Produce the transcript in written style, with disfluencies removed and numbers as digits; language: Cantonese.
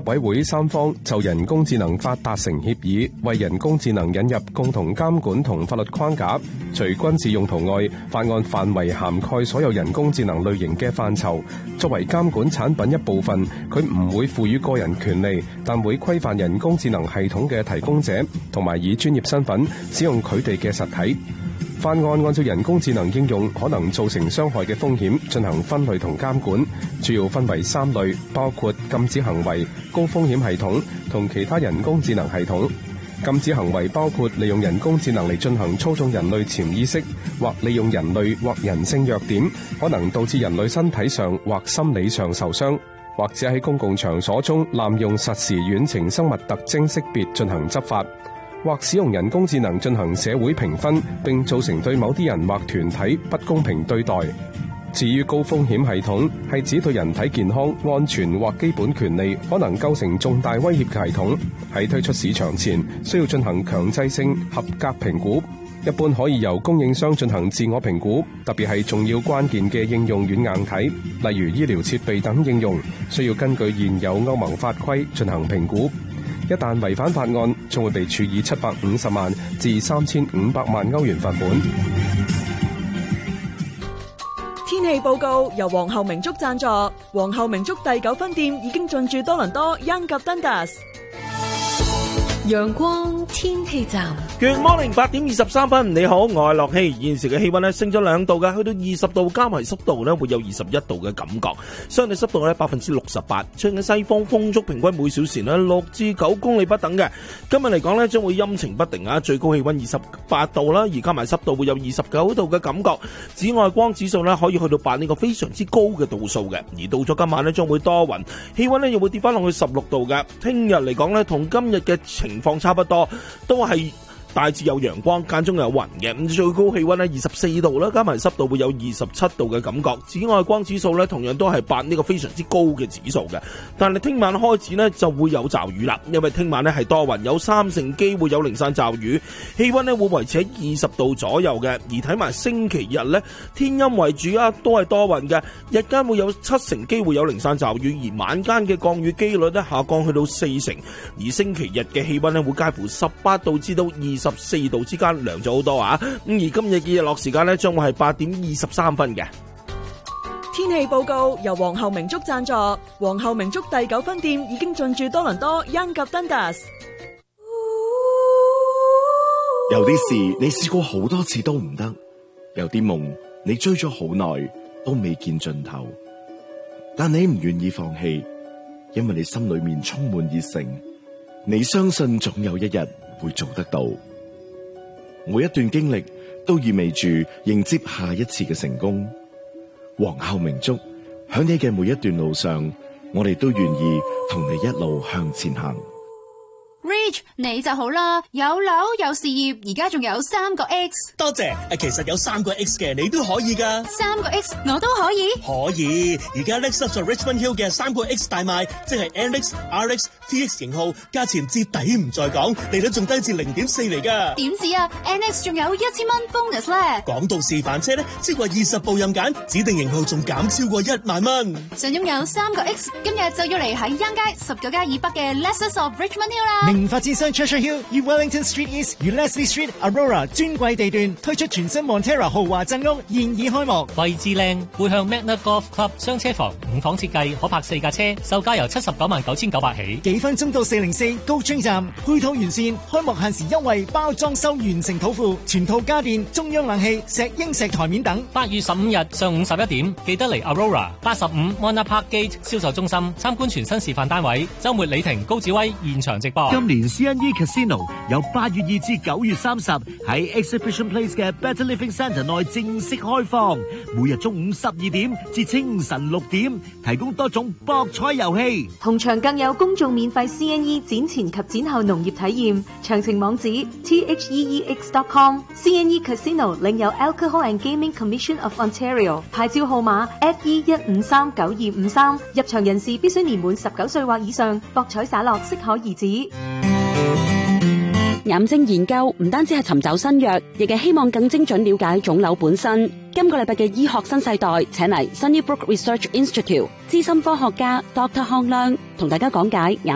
委會三方就人工智能法達成協議，為人工智能引入共同監管同法律框架。除軍事用途外，法案範圍涵蓋所有人工智能類型嘅範疇。作為監管產品一部分，佢唔會賦予個人權利，但會規範人工智能系統嘅提供者，同埋以專業身份使用佢哋嘅實體。法案按照人工智能應用可能造成傷害嘅風險進行分類同監管，主要分為3類，包括禁止行為、高風險系統同其他人工智能系統。禁止行為包括利用人工智能嚟進行操縱人類潛意識，或利用人類或人性弱點，可能導致人類身體上或心理上受傷，或者喺公共場所中濫用實時遠程生物特徵識別進行執法，或使用人工智能進行社會評分，並造成對某啲人或團體不公平對待。至於高風險系統，係指對人體健康、安全或基本權利可能構成重大威脅嘅系統，喺推出市場前需要進行強制性合格評估，一般可以由供應商進行自我評估，特別係重要關鍵嘅應用軟硬體，例如醫療設備等應用，需要根據現有歐盟法規進行評估。一旦違反法案，將會被處以750萬至3500萬歐元罰款。 天氣報告由皇后明燭贊助，皇后明燭第9分店已經進駐多倫多 Yonge 及 Dundas。 陽光天氣站 Good morning， 8點23分，你好，我係樂希。現時嘅氣溫升咗2度嘅，去到20度，加埋濕度會有21度嘅感覺，相對濕度68%，吹嘅西風，風速平均每小時6至9公里不等嘅。今日嚟講將會陰晴不定啊，最高氣溫28度啦，而加埋濕度會有29度嘅感覺，紫外光指數可以去到8，呢個非常之高嘅度數嘅。而到咗今晚將會多雲，氣溫又會跌翻落去16度嘅。聽日嚟講同今日嘅情況差不多，都係大致有陽光，間中有雲嘅。咁最高氣溫24度啦，加埋濕度會有27度嘅感覺。紫外光指數同樣都係8，呢個非常之高嘅指數嘅。但係聽晚開始就會有驟雨啦，因為聽晚係多雲，有30%機會有零散驟雨，氣溫會維持喺20度左右嘅。而睇埋星期日天陰為主啊，都係多雲嘅，日間會有70%機會有零散驟雨，而晚間嘅降雨機率下降去到40%。而星期日嘅氣溫會介乎18度至到24度之間，涼咗好多啊！而今日嘅日落時間將會係8點23分嘅。 天氣報告由皇后明燭贊助，皇后明燭第9分店已經進駐多倫多 Yonge 及 Dundas。 有啲事你試過好多次都唔得，有啲夢你追咗好耐都未見盡頭，但你唔願意放棄，因為你心裏面充滿熱誠，你相信總有一日會做得到。每一段經歷都意味住迎接下一次嘅成功。皇后明燭，喺你嘅每一段路上，我哋都願意同你一路向前行。 Rich， 你就好啦，有樓有事業，而家仲有3個 X。 多謝，其實有3個 X 嘅你都可以噶。 3個 X 我都可以。 可以，而家 Lexus Richmond Hill 嘅3個 X 大賣，即係 NX、RX、TX 型號，價錢至抵唔再講，利率仲低至0.4厘噶。 點止啊 ，NX 仲有1000蚊 bonus 咧。 講到示範車超過20部任揀，指定型號仲減超過1萬蚊。 想擁有3個 X， 今日就要嚟喺 Yonge 街19街以北嘅 Lexus of Richmond Hill 啦。 名發展商 Treasure Hill 與 Wellington Street East 與 Leslie Street Aurora 專櫃地段推出全新 Montera 豪華鎮屋，現已開幕。 位置靚，背向 Magna Golf Club 雙車房，5房設計，可泊4架車，售價由799900起。 幾分鐘到404高專站，配套完善，開幕限時優惠，包裝修完成土庫，全套家電、中央冷氣、石英石台面等。 8月15日上午11點，記得嚟 Aurora 85 Mona Park Gate 銷售中心參觀全新示範單位。週末李婷、高志威現場直播。 今年 CNE Casino 由8月2至9月30喺 Exhibition Place 嘅 Better Living Centre 內正式開放，每日中午12點至清晨6點，提供多種博彩遊戲。 同場更有公眾免費 CNE 展前及展後農業體驗，詳情網址 theex.com。 CNE Casino 領有 Alcohol and Gaming Commission of Ontario 牌照號碼 FE1539253，入場人士必須年滿19歲或以上，博彩灑落適可而止。 癌症研究唔單止係尋找新藥，亦係希望更精準了解腫瘤本身。今個禮拜嘅醫學新世代，請嚟 Sunnybrook Research Institute 資深科學家 Dr. 康亮同大家講解癌